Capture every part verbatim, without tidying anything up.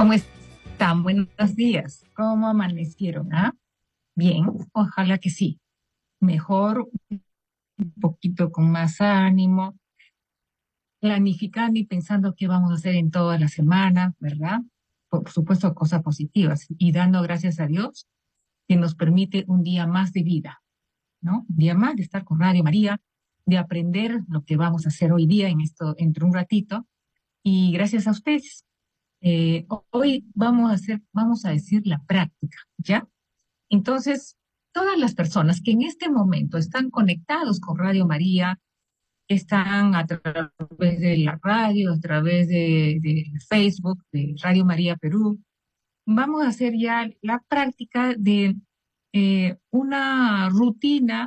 ¿Cómo están? Buenos días. ¿Cómo amanecieron? ¿Ah? Bien, ojalá que sí. Mejor, un poquito con más ánimo, planificando y pensando qué vamos a hacer en toda la semana, ¿verdad? Por supuesto, cosas positivas y dando gracias a Dios que nos permite un día más de vida, ¿no? Un día más de estar con Radio María, de aprender lo que vamos a hacer hoy día en esto, entre un ratito. Y gracias a ustedes. Eh, hoy vamos a hacer, vamos a decir la práctica, ¿ya? Entonces, todas las personas que en este momento están conectados con Radio María, que están a través de la radio, a través de, de Facebook, de Radio María Perú, vamos a hacer ya la práctica de eh, una rutina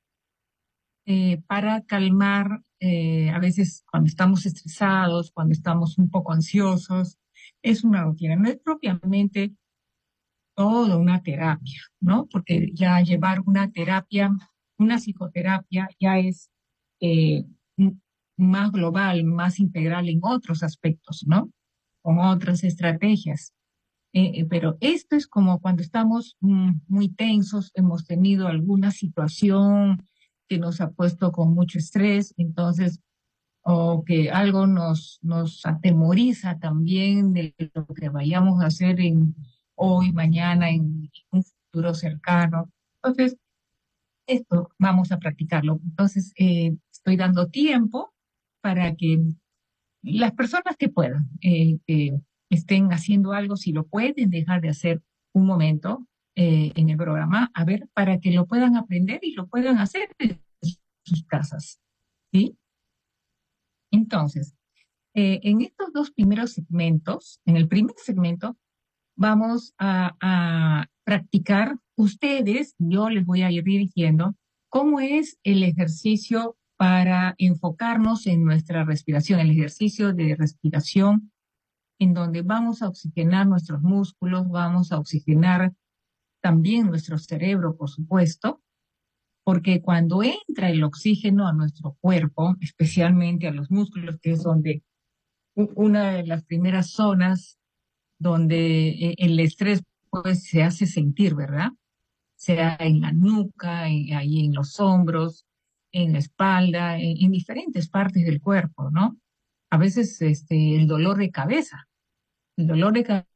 eh, para calmar, eh, a veces cuando estamos estresados, cuando estamos un poco ansiosos. Es una rutina, no es propiamente todo una terapia, ¿no? Porque ya llevar una terapia, una psicoterapia, ya es eh, m- más global, más integral en otros aspectos, ¿no? Con otras estrategias. Eh, eh, pero esto es como cuando estamos mm, muy tensos, hemos tenido alguna situación que nos ha puesto con mucho estrés, entonces, o que algo nos, nos atemoriza también de lo que vayamos a hacer en hoy, mañana, en un futuro cercano. Entonces, esto vamos a practicarlo. Entonces, eh, estoy dando tiempo para que las personas que puedan, eh, que estén haciendo algo, si lo pueden dejar de hacer un momento eh, en el programa, a ver, para que lo puedan aprender y lo puedan hacer en sus casas, ¿sí? Entonces, eh, en estos dos primeros segmentos, en el primer segmento, vamos a, a practicar ustedes, yo les voy a ir dirigiendo cómo es el ejercicio para enfocarnos en nuestra respiración, el ejercicio de respiración en donde vamos a oxigenar nuestros músculos, vamos a oxigenar también nuestro cerebro, por supuesto, porque cuando entra el oxígeno a nuestro cuerpo, especialmente a los músculos, que es donde u- una de las primeras zonas donde eh, el estrés pues se hace sentir, ¿verdad? Sea en la nuca, en- ahí en los hombros, en la espalda, en, en diferentes partes del cuerpo, ¿no? A veces este, el dolor de cabeza, el dolor de cabeza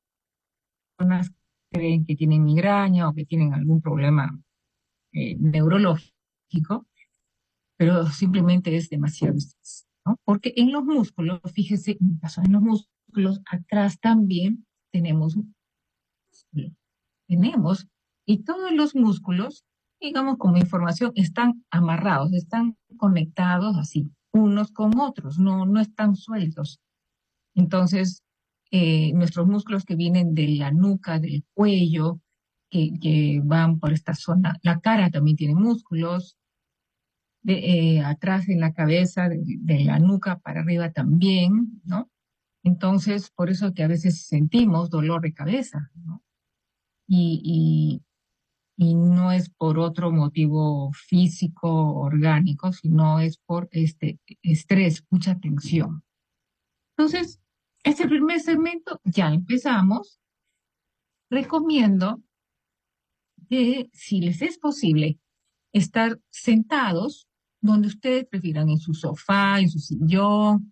creen que tienen migraña o que tienen algún problema eh, neurológico, pero simplemente es demasiado estrés, ¿no? Porque en los músculos, fíjese, en el caso de los músculos, atrás también tenemos músculo, tenemos, y todos los músculos, digamos, como información, están amarrados, están conectados así, unos con otros, no, no están sueltos. Entonces, eh, nuestros músculos que vienen de la nuca, del cuello, que, que van por esta zona, la cara también tiene músculos, de, eh, atrás en la cabeza, de, de la nuca para arriba también, ¿no? Entonces, por eso que a veces sentimos dolor de cabeza, ¿no? Y, y, y no es por otro motivo físico, orgánico, sino es por este estrés, mucha tensión. Entonces, este primer segmento ya empezamos. Recomiendo que, si les es posible, estar sentados donde ustedes prefieran, en su sofá, en su sillón,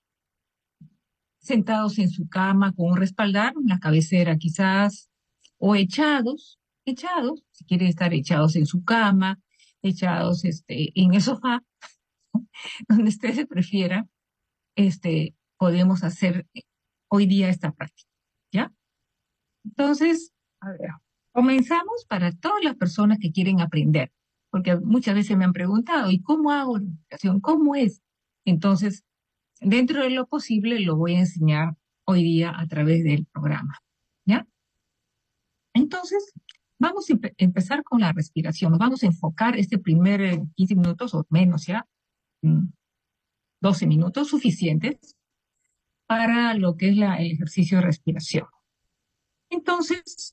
sentados en su cama con un respaldar, una cabecera quizás, o echados, echados, si quieren estar echados en su cama, echados este, en el sofá, donde ustedes prefieran, este, podemos hacer hoy día esta práctica, ¿ya? Entonces, a ver, comenzamos para todas las personas que quieren aprender, porque muchas veces me han preguntado, ¿y cómo hago la meditación? ¿Cómo es? Entonces, dentro de lo posible, lo voy a enseñar hoy día a través del programa, ¿ya? Entonces, vamos a empe- empezar con la respiración. Nos vamos a enfocar este primer eh, quince minutos o menos, ¿ya? Mm, doce minutos suficientes para lo que es la, el ejercicio de respiración. Entonces,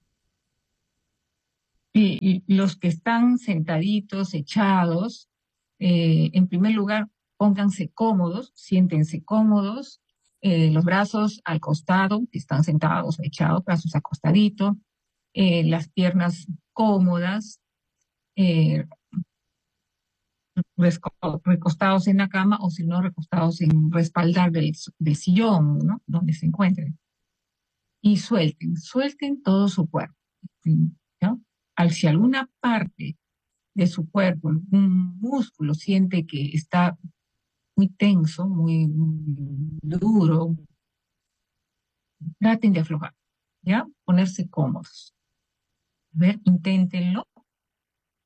y, y los que están sentaditos, echados, eh, en primer lugar, pónganse cómodos, siéntense cómodos, Eh, los brazos al costado, si están sentados o echados, brazos acostaditos, eh, las piernas cómodas, eh, resco- recostados en la cama o si no, recostados en un respaldar del, del sillón, ¿no? Donde se encuentren. Y suelten, suelten todo su cuerpo, ¿no? Al, si alguna parte de su cuerpo, un músculo siente que está muy tenso, muy, muy duro, traten de aflojar, ¿ya? Ponerse cómodos. A ver, inténtenlo.